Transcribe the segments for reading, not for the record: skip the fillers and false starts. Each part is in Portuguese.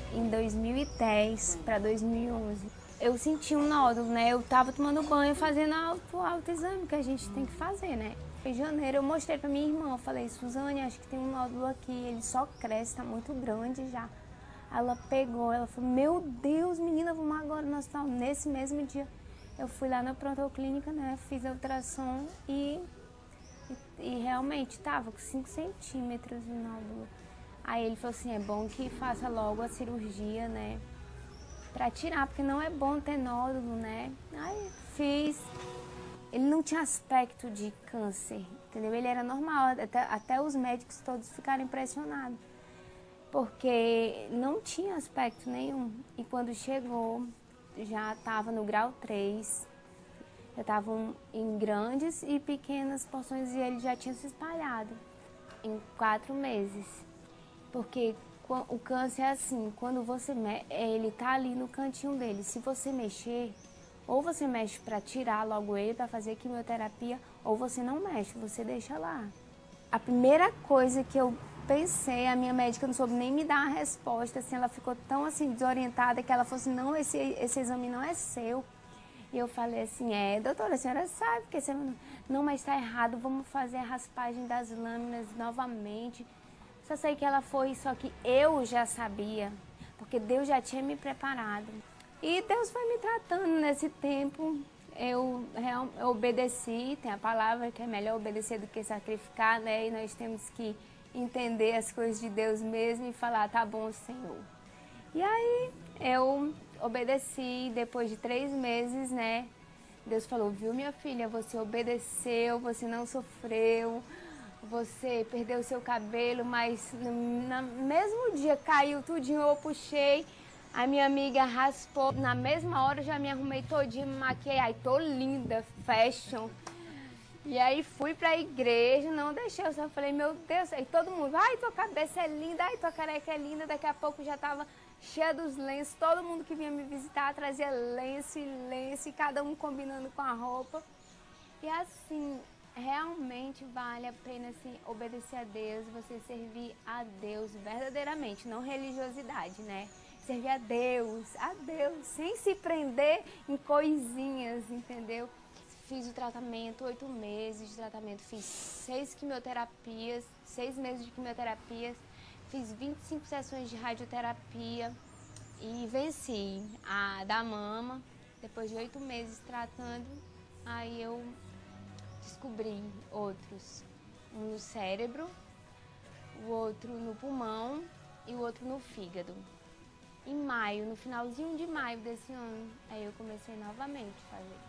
em 2010 para 2011. Eu senti um nódulo, né? Eu tava tomando banho, fazendo o autoexame que a gente tem que fazer, né? Em janeiro eu mostrei pra minha irmã, eu falei, Suzane, acho que tem um nódulo aqui, ele só cresce, tá muito grande já. Ela pegou, ela falou, meu Deus, menina, vamos agora no hospital. Nesse mesmo dia, eu fui lá na prontoclínica, né? Fiz a ultrassom e realmente tava com 5 centímetros o nódulo. Aí ele falou assim, é bom que faça logo a cirurgia, né? Pra tirar, porque não é bom ter nódulo, né? Aí fiz. Ele não tinha aspecto de câncer, entendeu? Ele era normal, até os médicos todos ficaram impressionados. Porque não tinha aspecto nenhum. E quando chegou, já estava no grau 3. Já estavam em grandes e pequenas porções e ele já tinha se espalhado em 4 meses. Porque o câncer é assim, quando você ele tá ali no cantinho dele. Se você mexer, ou você mexe para tirar logo ele, para fazer quimioterapia, ou você não mexe, você deixa lá. A primeira coisa que eu pensei, a minha médica não soube nem me dar a resposta, assim, ela ficou tão assim desorientada que ela falou assim, não, esse exame não é seu. E eu falei assim, doutora, a senhora sabe que esse exame não, mas está errado, vamos fazer a raspagem das lâminas novamente. Só sei que ela foi, só que eu já sabia, porque Deus já tinha me preparado. E Deus foi me tratando nesse tempo, eu obedeci, tem a palavra que é melhor obedecer do que sacrificar, né? E nós temos que entender as coisas de Deus mesmo e falar, tá bom, Senhor. E aí eu obedeci, depois de 3 meses, né? Deus falou, viu minha filha, você obedeceu, você não sofreu, você perdeu o seu cabelo, mas no mesmo dia caiu tudinho, eu puxei, a minha amiga raspou, na mesma hora já me arrumei todinha, me maquiei, aí tô linda, fashion. E aí fui pra igreja, não deixei, eu só falei, meu Deus, aí todo mundo, ai, tua cabeça é linda, ai, tua careca é linda, daqui a pouco já tava cheia dos lenços, todo mundo que vinha me visitar trazia lenço, e cada um combinando com a roupa. E assim, realmente vale a pena assim, obedecer a Deus, você servir a Deus verdadeiramente, não religiosidade, né? Servir a Deus, sem se prender em coisinhas, entendeu? Fiz o tratamento, 8 meses de tratamento, fiz 6 quimioterapias, 6 meses de quimioterapias, fiz 25 sessões de radioterapia e venci a da mama. Depois de 8 meses tratando, aí eu descobri outros, um no cérebro, o outro no pulmão e o outro no fígado. Em maio, no finalzinho de maio desse ano, aí eu comecei novamente a fazer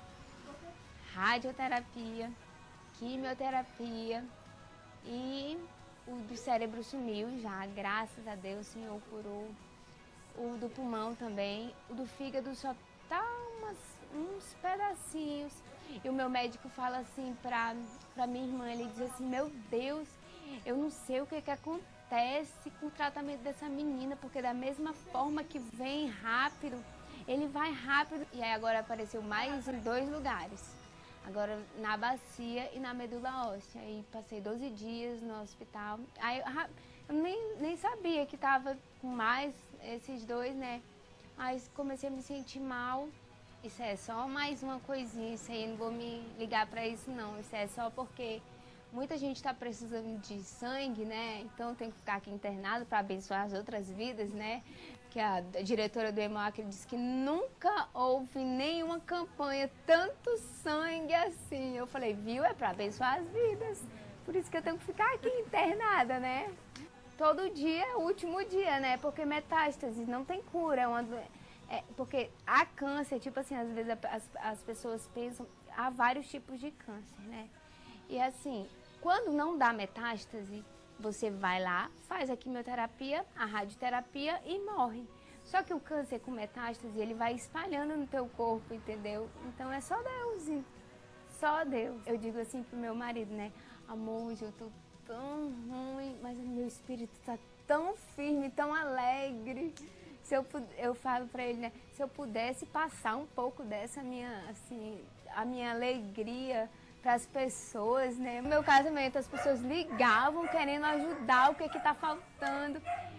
radioterapia, quimioterapia e o do cérebro sumiu já, graças a Deus, o Senhor curou. O do pulmão também, o do fígado só tá uns pedacinhos. E o meu médico fala assim pra minha irmã, ele diz assim, meu Deus, eu não sei o que acontece com o tratamento dessa menina, porque da mesma forma que vem rápido, ele vai rápido. E aí agora apareceu mais em 2 lugares. Agora na bacia e na medula óssea. Aí passei 12 dias no hospital. Aí eu nem sabia que tava com mais esses 2, né? Aí comecei a me sentir mal. Isso é só mais uma coisinha, isso aí, não vou me ligar pra isso não. Isso é só porque muita gente tá precisando de sangue, né? Então tem que ficar aqui internado para abençoar as outras vidas, né? Que a diretora do EMOAC disse que nunca houve nenhuma campanha tanto sangue assim. Eu falei, viu? É para abençoar as vidas. Por isso que eu tenho que ficar aqui internada, né? Todo dia é o último dia, né? Porque metástase não tem cura. Porque há câncer, tipo assim, às vezes as pessoas pensam, há vários tipos de câncer, né? E assim, quando não dá metástase, você vai lá, faz a quimioterapia, a radioterapia e morre. Só que o câncer com metástase, ele vai espalhando no teu corpo, entendeu? Então é só Deus, só Deus. Eu digo assim pro meu marido, né? Amor, hoje eu tô tão ruim, mas o meu espírito tá tão firme, tão alegre. Eu falo pra ele, né? Se eu pudesse passar um pouco dessa minha, assim, a minha alegria para as pessoas, né? No meu casamento, as pessoas ligavam querendo ajudar, o que tá faltando.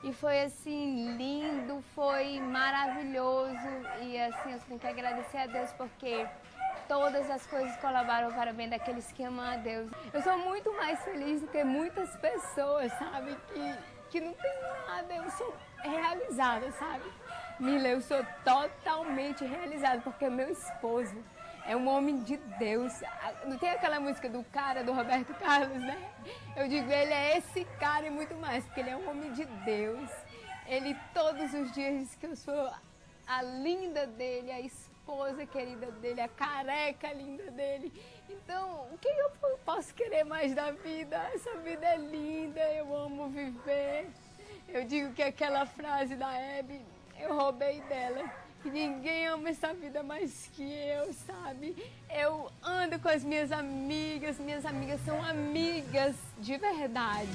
E foi assim, lindo, foi maravilhoso. E assim, eu tenho que agradecer a Deus porque todas as coisas colaboram para o bem daqueles que amam a Deus. Eu sou muito mais feliz do que muitas pessoas, sabe? Que não tem nada, eu sou realizada, sabe? Mila, eu sou totalmente realizada porque meu esposo é um homem de Deus. Não tem aquela música do cara, do Roberto Carlos, né? Eu digo, ele é esse cara e muito mais, porque ele é um homem de Deus. Ele todos os dias diz que eu sou a linda dele, a esposa querida dele, a careca linda dele. Então, o que eu posso querer mais da vida? Essa vida é linda, eu amo viver. Eu digo que aquela frase da Hebe, eu roubei dela. Que ninguém ama essa vida mais que eu, sabe? Eu ando com as minhas amigas são amigas de verdade.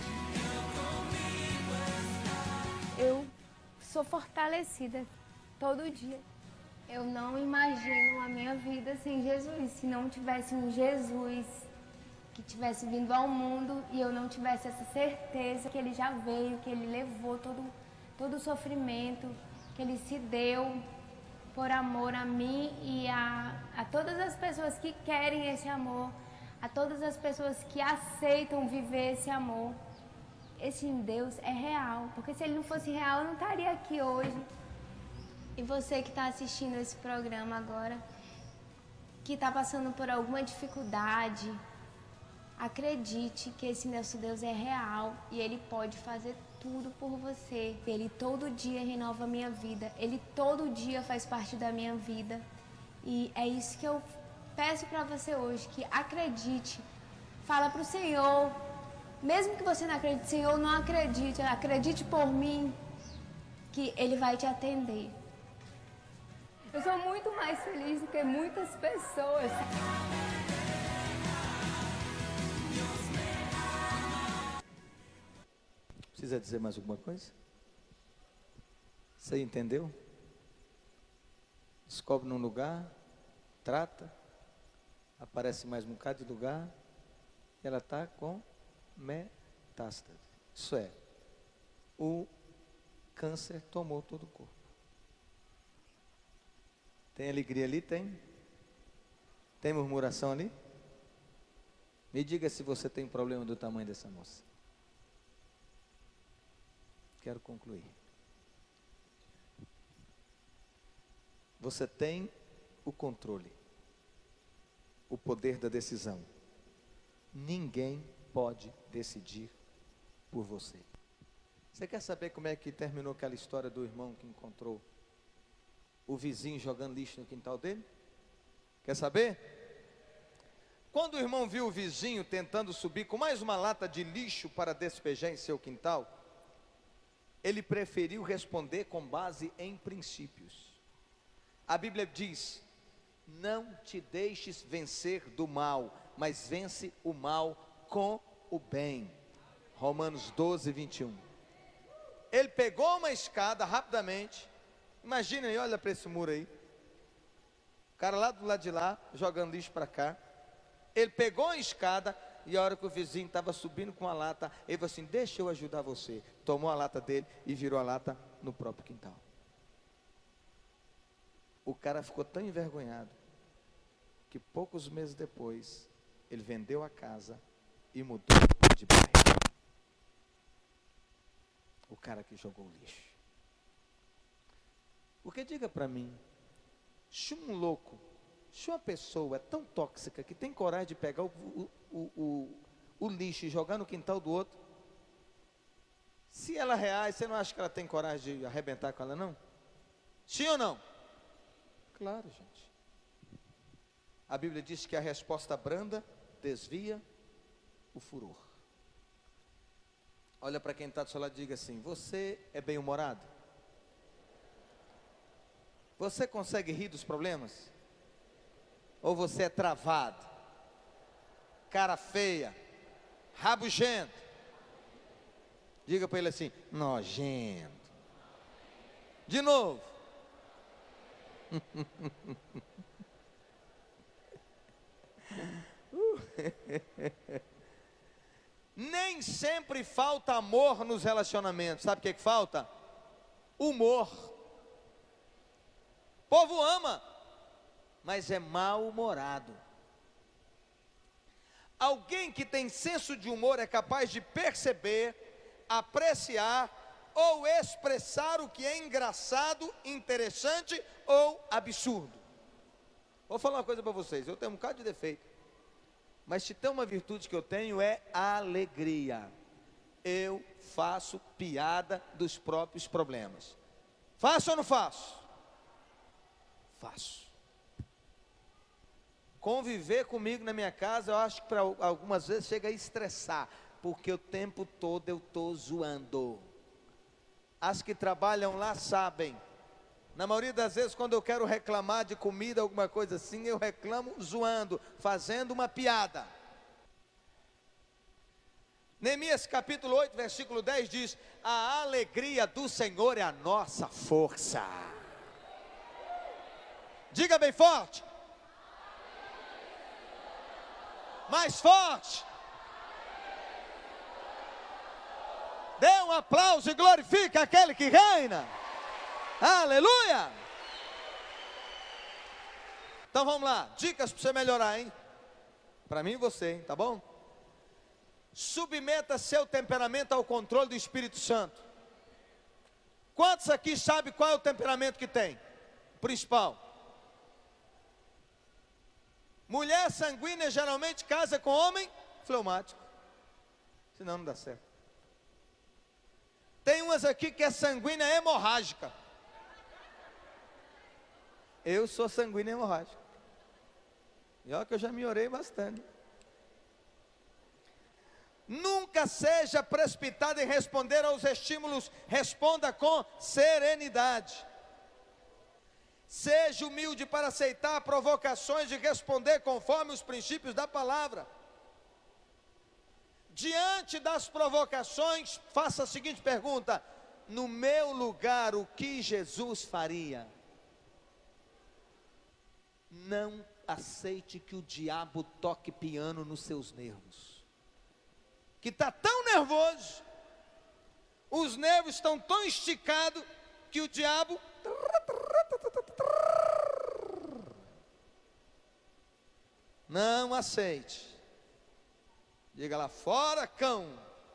Eu sou fortalecida todo dia. Eu não imagino a minha vida sem Jesus. Se não tivesse um Jesus que tivesse vindo ao mundo e eu não tivesse essa certeza que ele já veio, que ele levou todo o sofrimento, que ele se deu por amor a mim e a todas as pessoas que querem esse amor, a todas as pessoas que aceitam viver esse amor. Esse Deus é real, porque se ele não fosse real, eu não estaria aqui hoje. E você que está assistindo esse programa agora, que está passando por alguma dificuldade, acredite que esse nosso Deus é real e Ele pode fazer tudo por você. Ele todo dia renova a minha vida, Ele todo dia faz parte da minha vida. E é isso que eu peço para você hoje, que acredite, fala para o Senhor, mesmo que você não acredite, Senhor, não acredite, acredite por mim, que Ele vai te atender. Eu sou muito mais feliz do que muitas pessoas. Precisa dizer mais alguma coisa? Você entendeu? Descobre num lugar, trata, aparece mais um bocado de lugar, e ela está com metástase. Isso é, o câncer tomou todo o corpo. Tem alegria ali? Tem? Tem murmuração ali? Me diga se você tem problema do tamanho dessa moça. Quero concluir. Você tem o controle, o poder da decisão. Ninguém pode decidir por você. Você quer saber como é que terminou aquela história do irmão que encontrou o vizinho jogando lixo no quintal dele? Quer saber? Quando o irmão viu o vizinho tentando subir com mais uma lata de lixo para despejar em seu quintal, ele preferiu responder com base em princípios. A Bíblia diz: não te deixes vencer do mal, mas vence o mal com o bem. Romanos 12, 21. Ele pegou uma escada rapidamente. Imagina aí, olha para esse muro aí. O cara lá do lado de lá, jogando lixo para cá. Ele pegou a escada e a hora que o vizinho estava subindo com a lata, ele falou assim: deixa eu ajudar você. Tomou a lata dele e virou a lata no próprio quintal. O cara ficou tão envergonhado que poucos meses depois ele vendeu a casa e mudou de bairro. O cara que jogou o lixo. Porque diga para mim, se um louco, se uma pessoa é tão tóxica que tem coragem de pegar o lixo e jogar no quintal do outro, se ela reage, você não acha que ela tem coragem de arrebentar com ela, não? Sim ou não? Claro, gente. A Bíblia diz que a resposta branda desvia o furor. Olha para quem está do seu lado e diga assim: você é bem-humorado? Você consegue rir dos problemas? Ou você é travado, cara feia, rabugento? Diga para ele assim: nojento. De novo. Nem sempre falta amor nos relacionamentos. Sabe o que falta? Humor. O povo ama, mas é mal-humorado. Alguém que tem senso de humor é capaz de perceber, apreciar ou expressar o que é engraçado, interessante ou absurdo. Vou falar uma coisa para vocês, eu tenho um bocado de defeito, mas se tem uma virtude que eu tenho é a alegria. Eu faço piada dos próprios problemas. Faço ou não faço? Faço. Conviver comigo na minha casa, eu acho que para algumas vezes chega a estressar, porque o tempo todo eu estou zoando. As que trabalham lá sabem. Na maioria das vezes, quando eu quero reclamar de comida, alguma coisa assim, eu reclamo zoando, fazendo uma piada. Neemias capítulo 8, versículo 10 diz: a alegria do Senhor é a nossa força. Diga bem forte. Mais forte. Dê um aplauso e glorifique aquele que reina. Aleluia. Então vamos lá, dicas para você melhorar, hein? Para mim e você, hein? Tá bom? Submeta seu temperamento ao controle do Espírito Santo. Quantos aqui sabem qual é o temperamento que tem? Principal. Mulher sanguínea geralmente casa com homem fleumático. Senão não dá certo. Tem umas aqui que é sanguínea hemorrágica. Eu sou sanguínea hemorrágica. E olha que eu já me orei bastante. Nunca seja precipitado em responder aos estímulos. Responda com serenidade. Seja humilde para aceitar provocações e responder conforme os princípios da palavra. Diante das provocações, faça a seguinte pergunta: no meu lugar, o que Jesus faria? Não aceite que o diabo toque piano nos seus nervos. Que está tão nervoso, os nervos estão tão esticados, que o diabo... Não aceite. Diga lá, fora cão.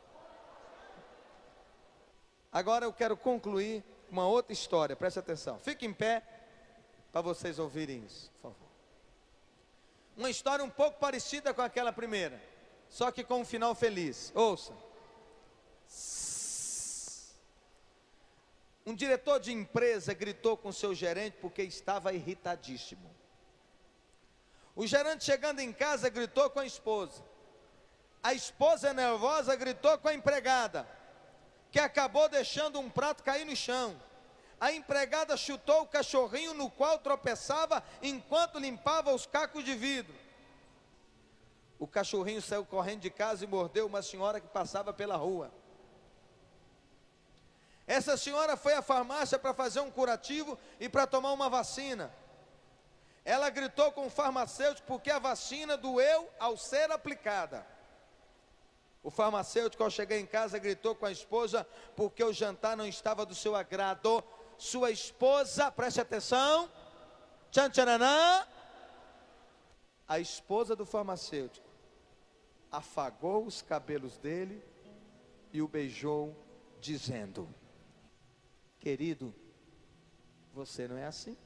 Agora eu quero concluir uma outra história, preste atenção. Fique em pé para vocês ouvirem isso, por favor. Uma história um pouco parecida com aquela primeira, só que com um final feliz. Ouça. Um diretor de empresa gritou com seu gerente porque estava irritadíssimo. O gerente, chegando em casa, gritou com a esposa. A esposa, nervosa, gritou com a empregada, que acabou deixando um prato cair no chão. A empregada chutou o cachorrinho, no qual tropeçava enquanto limpava os cacos de vidro. O cachorrinho saiu correndo de casa e mordeu uma senhora que passava pela rua. Essa senhora foi à farmácia para fazer um curativo e para tomar uma vacina. Ela gritou com o farmacêutico porque a vacina doeu ao ser aplicada. O farmacêutico, ao chegar em casa, gritou com a esposa porque o jantar não estava do seu agrado. Sua esposa, preste atenção, tchan tcharanã, a esposa do farmacêutico afagou os cabelos dele e o beijou, dizendo: querido, você não é assim.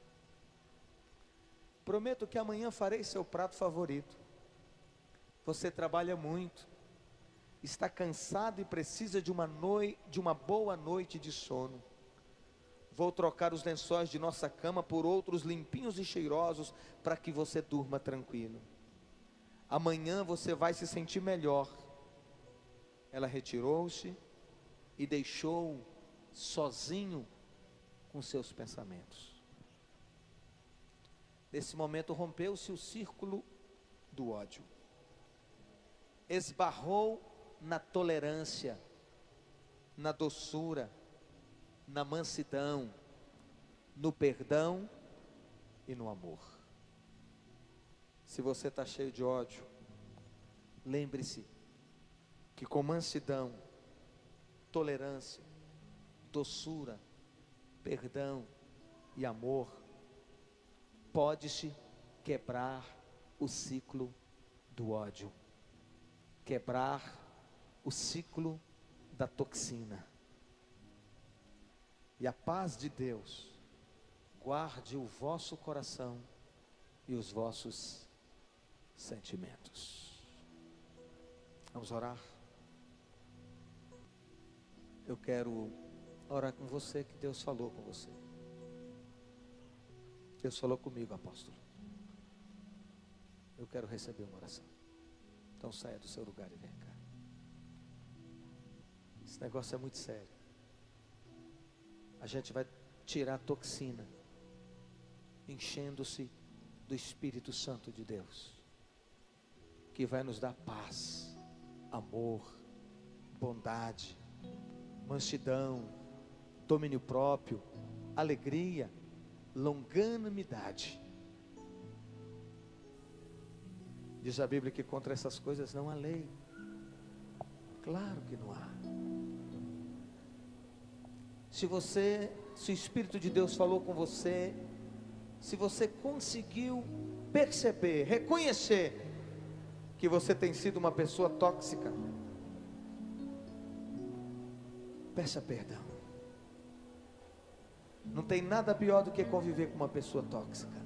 Prometo que amanhã farei seu prato favorito. Você trabalha muito, está cansado e precisa de uma boa noite de sono. Vou trocar os lençóis de nossa cama por outros limpinhos e cheirosos para que você durma tranquilo. Amanhã você vai se sentir melhor. Ela retirou-se e deixou sozinho com seus pensamentos. Nesse momento rompeu-se o círculo do ódio. Esbarrou na tolerância, na doçura, na mansidão, no perdão e no amor. Se você está cheio de ódio, lembre-se que com mansidão, tolerância, doçura, perdão e amor, pode-se quebrar o ciclo do ódio, quebrar o ciclo da toxina. E a paz de Deus guarde o vosso coração e os vossos sentimentos. Vamos orar? Eu quero orar com você, que Deus falou com você. Deus falou comigo, apóstolo. Eu quero receber uma oração. Então saia do seu lugar e vem cá. Esse negócio é muito sério. A gente vai tirar a toxina, enchendo-se do Espírito Santo de Deus, que vai nos dar paz, amor, bondade, mansidão, domínio próprio, alegria, longanimidade. Diz a Bíblia que contra essas coisas não há lei. Claro que não há. Se o Espírito de Deus falou com você, se você conseguiu perceber, reconhecer que você tem sido uma pessoa tóxica, peça perdão. Não tem nada pior do que conviver com uma pessoa tóxica.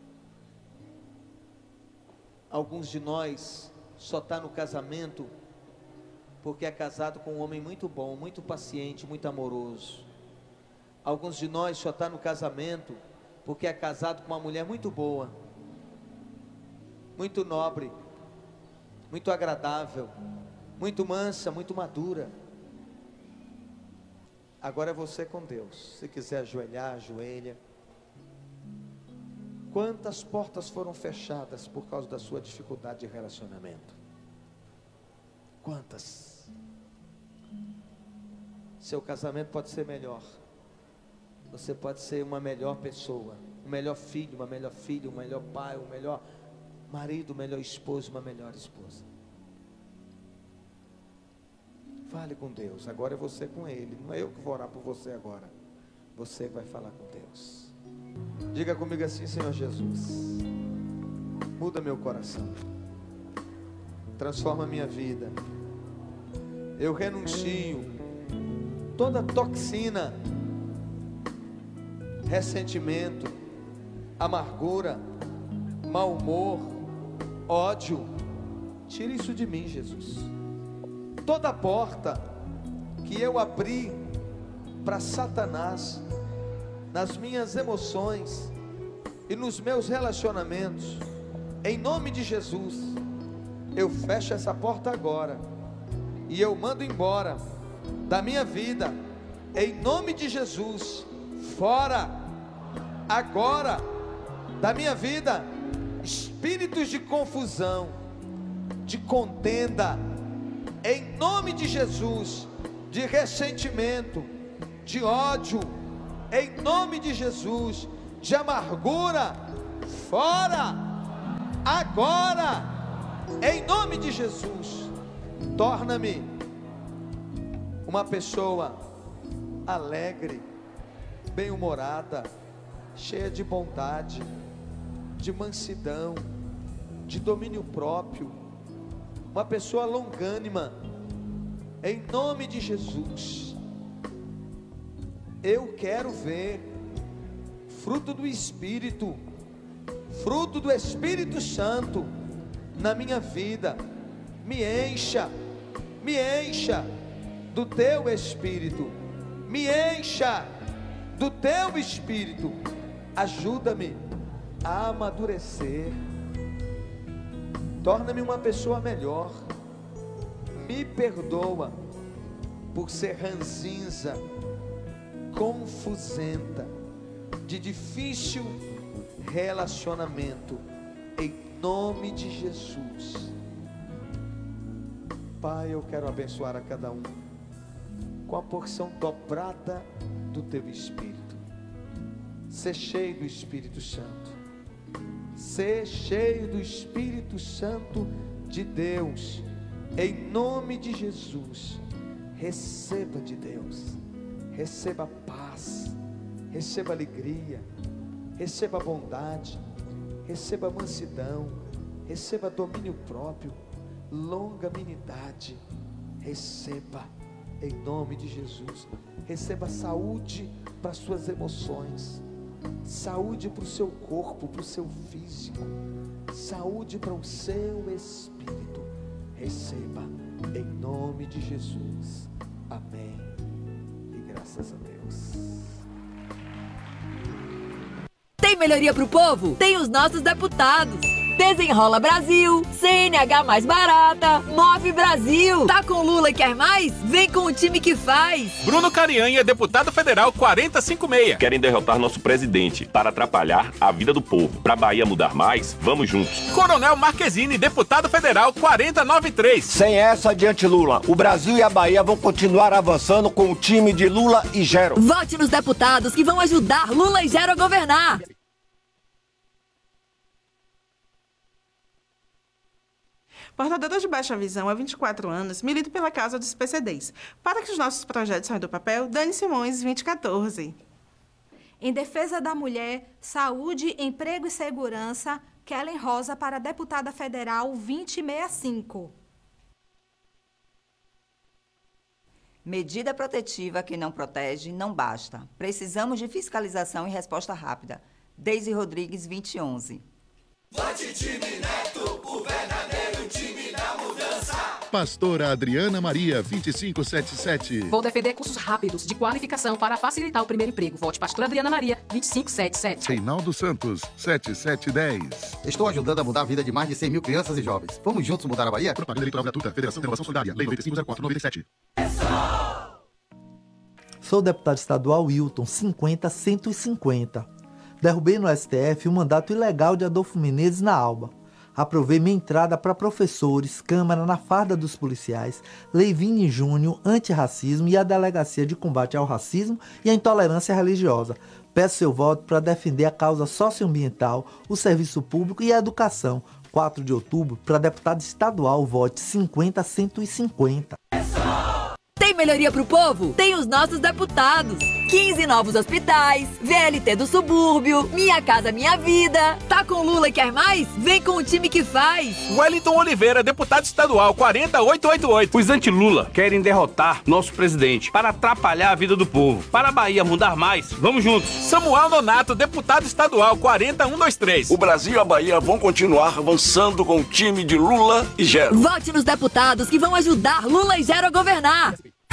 Alguns de nós só está no casamento porque é casado com um homem muito bom, muito paciente, muito amoroso. Alguns de nós só está no casamento porque é casado com uma mulher muito boa, muito nobre, muito agradável, muito mansa, muito madura. Agora é você com Deus. Se quiser ajoelhar, ajoelha. Quantas portas foram fechadas por causa da sua dificuldade de relacionamento? Quantas? Seu casamento pode ser melhor. Você pode ser uma melhor pessoa, um melhor filho, uma melhor filha, um melhor pai, um melhor marido, um melhor esposo, uma melhor esposa. Fale com Deus. Agora é você com Ele. Não é eu que vou orar por você agora. Você vai falar com Deus. Diga comigo assim: Senhor Jesus, muda meu coração, transforma minha vida. Eu renuncio toda toxina, ressentimento, amargura, mau humor, ódio. Tira isso de mim, Jesus. Toda porta que eu abri para Satanás nas minhas emoções e nos meus relacionamentos, em nome de Jesus, eu fecho essa porta agora e eu mando embora da minha vida, em nome de Jesus. Fora agora da minha vida espíritos de confusão, de contenda, em nome de Jesus, de ressentimento, de ódio, em nome de Jesus, de amargura, fora agora, em nome de Jesus. Torna-me uma pessoa alegre, bem-humorada, cheia de bondade, de mansidão, de domínio próprio, uma pessoa longânima, em nome de Jesus. Eu quero ver fruto do Espírito Santo na minha vida. Me encha do teu Espírito, me encha do teu Espírito. Ajuda-me a amadurecer, torna-me uma pessoa melhor. Me perdoa por ser ranzinza, confusenta, de difícil relacionamento, em nome de Jesus. Pai, eu quero abençoar a cada um com a porção dobrada do teu Espírito. Ser cheio do Espírito Santo, ser cheio do Espírito Santo de Deus, Em nome de Jesus, receba de Deus, receba paz, receba alegria, receba bondade, receba mansidão, receba domínio próprio, longanimidade, receba em nome de Jesus. Receba saúde para suas emoções, saúde para o seu corpo, para o seu físico, saúde para o seu espírito. Receba em nome de Jesus. Amém. E graças a Deus. Tem melhoria pro povo? Tem os nossos deputados. Desenrola Brasil, CNH mais barata, Move Brasil. Tá com Lula e quer mais? Vem com o time que faz. Bruno Cariani é deputado federal 4056. Querem derrotar nosso presidente para atrapalhar a vida do povo. Pra Bahia mudar mais, vamos juntos. Coronel Marquezine, deputado federal 4093. Sem essa de anti-Lula, o Brasil e a Bahia vão continuar avançando com o time de Lula e Gero. Vote nos deputados que vão ajudar Lula e Gero a governar. Portadora de baixa visão há 24 anos, milito pela causa dos PCDs. Para que os nossos projetos saiam do papel, Dani Simões, 2014. Em defesa da mulher, saúde, emprego e segurança, Kellen Rosa para deputada federal 2065. Medida protetiva que não protege não basta. Precisamos de fiscalização e resposta rápida. Deise Rodrigues, 2011. Vote time Neto, o verdadeiro time da mudança. Pastora Adriana Maria, 2577. Vou defender cursos rápidos de qualificação para facilitar o primeiro emprego. Vote Pastora Adriana Maria, 2577. Reinaldo Santos, 7710. Estou ajudando a mudar a vida de mais de 100 mil crianças e jovens. Vamos juntos mudar a Bahia? Propaganda eleitoral gratuita, Federação de Renovação Solidária, Lei 8504/97. Sou o deputado estadual Wilton, 50-150. Derrubei no STF o mandato ilegal de Adolfo Menezes na Alba. Aprovei minha entrada para professores, Câmara na farda dos policiais, Lei Vini Júnior, antirracismo e a Delegacia de Combate ao Racismo e à Intolerância Religiosa. Peço seu voto para defender a causa socioambiental, o serviço público e a educação. 4 de outubro, para deputado estadual, vote 50-150. Tem melhoria pro povo? Tem os nossos deputados. 15 novos hospitais, VLT do subúrbio, Minha Casa Minha Vida. Tá com Lula e quer mais? Vem com o time que faz. Wellington Oliveira, deputado estadual 40888. Os anti-Lula querem derrotar nosso presidente para atrapalhar a vida do povo. Para a Bahia mudar mais, vamos juntos. Samuel Nonato, deputado estadual 40123. O Brasil e a Bahia vão continuar avançando com o time de Lula e Gero. Vote nos deputados que vão ajudar Lula e Gero a governar.